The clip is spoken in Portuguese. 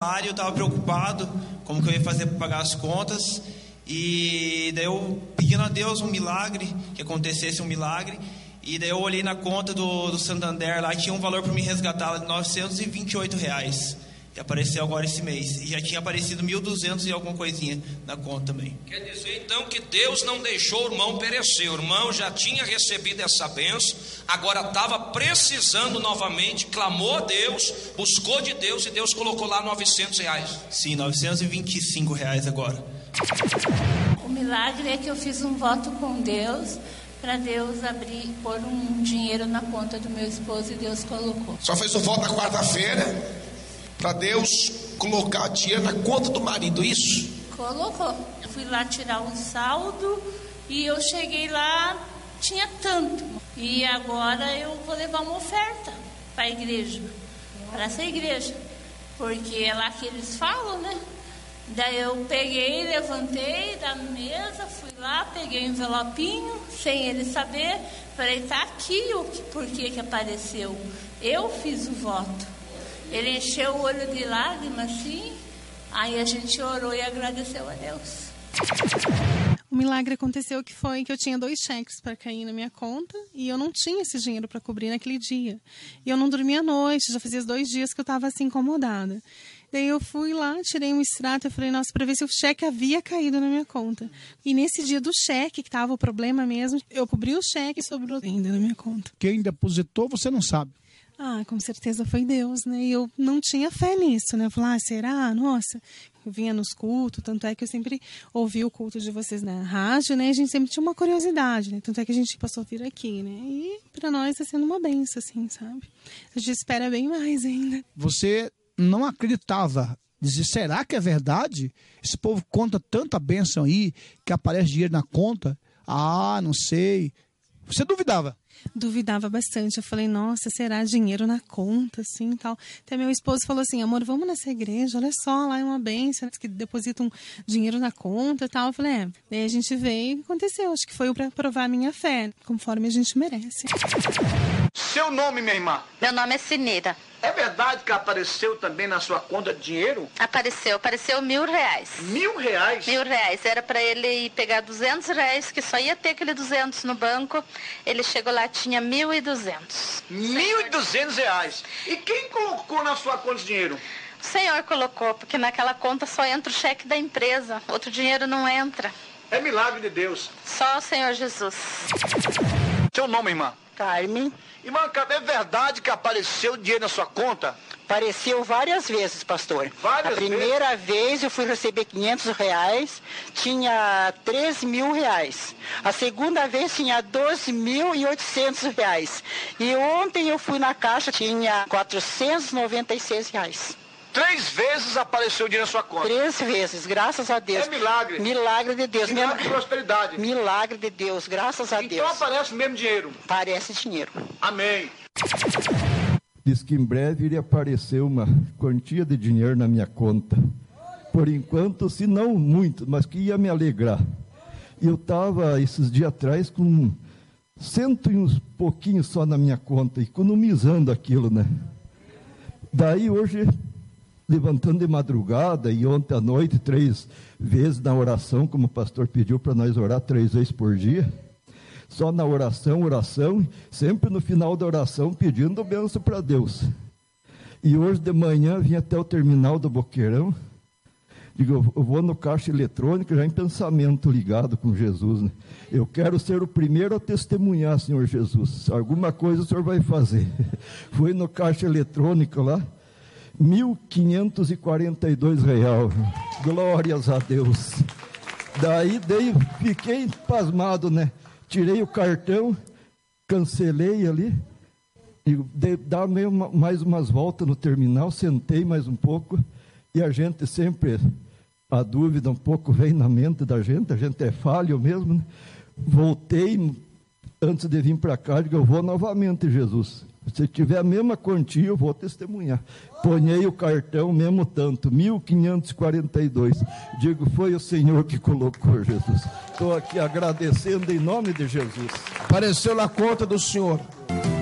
Eu estava preocupado como que eu ia fazer para pagar as contas. E daí eu pedindo a Deus um milagre, que acontecesse um milagre. E daí eu olhei na conta do Santander lá, tinha um valor para me resgatar de R$928. Que apareceu agora esse mês. E já tinha aparecido 1.200 e alguma coisinha na conta também. Quer dizer então que Deus não deixou o irmão perecer. O irmão já tinha recebido essa bênção, agora estava precisando novamente, clamou a Deus, buscou de Deus e Deus colocou lá R$900. Sim, R$925 agora. O milagre é que eu fiz um voto com Deus, para Deus pôr um dinheiro na conta do meu esposo, e Deus colocou. Só fez o voto na quarta-feira para Deus colocar dinheiro na conta do marido, isso? Colocou. Eu fui lá tirar um saldo e eu cheguei lá, tinha tanto. E agora eu vou levar uma oferta para a igreja, para essa igreja, porque é lá que eles falam, né? Daí eu peguei, levantei da mesa, fui lá, peguei um envelopinho, sem ele saber, falei, tá aqui por que apareceu. Eu fiz o voto. Ele encheu o olho de lágrimas, assim, aí a gente orou e agradeceu a Deus. O milagre aconteceu que eu tinha 2 cheques para cair na minha conta e eu não tinha esse dinheiro para cobrir naquele dia. E eu não dormia à noite, já fazia 2 dias que eu estava assim incomodada. Daí eu fui lá, tirei um extrato, eu falei, nossa, para ver se o cheque havia caído na minha conta. E nesse dia do cheque, que estava o problema mesmo, eu cobri o cheque e sobrou ainda na minha conta. Quem depositou, você não sabe. Com certeza foi Deus, né? E eu não tinha fé nisso, né? Eu falei, será? Nossa. Eu vinha nos cultos, tanto é que eu sempre ouvi o culto de vocês na rádio, né? A gente sempre tinha uma curiosidade, né? Tanto é que a gente passou a vir aqui, né? E para nós está sendo uma benção, assim, sabe? A gente espera bem mais ainda. Você não acreditava, dizia, será que é verdade? Esse povo conta tanta bênção aí, que aparece dinheiro na conta. Não sei. Você duvidava? Duvidava bastante. Eu falei, nossa, será dinheiro na conta, assim, e tal. Até meu esposo falou assim, amor, vamos nessa igreja, olha só, lá é uma bênção, que depositam dinheiro na conta e tal. Eu falei, Daí a gente veio e aconteceu. Acho que foi para provar a minha fé, conforme a gente merece. Seu nome, minha irmã? Meu nome é Cineira. É verdade que apareceu também na sua conta dinheiro? Apareceu R$1.000. R$1.000? R$1.000. Era para ele ir pegar R$200, que só ia ter aquele 200 no banco. Ele chegou lá, tinha R$1.200. R$1.200? E quem colocou na sua conta esse dinheiro? O senhor colocou, porque naquela conta só entra o cheque da empresa. Outro dinheiro não entra. É milagre de Deus. Só o Senhor Jesus. Seu nome, irmã? Carmen. Irmã, é verdade que apareceu dinheiro na sua conta? Apareceu várias vezes, pastor. Várias vezes? A primeira vez eu fui receber R$500, tinha R$3.000. A segunda vez tinha R$12.800. E ontem eu fui na caixa, tinha R$496. 3 vezes apareceu dinheiro na sua conta? 3 vezes, graças a Deus. É milagre. Milagre de Deus. Milagre de prosperidade. Milagre de Deus, graças a Deus. Então aparece mesmo dinheiro? Aparece dinheiro. Amém. Diz que em breve iria aparecer uma quantia de dinheiro na minha conta. Por enquanto, se não muito, mas que ia me alegrar. E eu estava, esses dias atrás, com 100 e uns pouquinhos só na minha conta, economizando aquilo, né? Daí hoje, levantando de madrugada, e ontem à noite, 3 vezes na oração, como o pastor pediu para nós orar 3 vezes por dia, só na oração, sempre no final da oração, pedindo bênção para Deus. E hoje de manhã, vim até o terminal do Boqueirão, digo, eu vou no caixa eletrônico, já em pensamento ligado com Jesus, né? Eu quero ser o primeiro a testemunhar, Senhor Jesus, alguma coisa o Senhor vai fazer. Fui no caixa eletrônico lá, R$1.542. Glórias a Deus. Daí fiquei pasmado, né? Tirei o cartão, cancelei ali, e dá mais umas voltas no terminal, sentei mais um pouco, e a gente sempre, a dúvida um pouco vem na mente da gente, a gente é falho mesmo, né? Voltei, antes de vir para cá, digo, eu vou novamente, Jesus. Se tiver a mesma quantia, eu vou testemunhar. Ponhei o cartão, mesmo tanto, 1.542. Digo, foi o Senhor que colocou, Jesus. Estou aqui agradecendo em nome de Jesus. Apareceu na conta do Senhor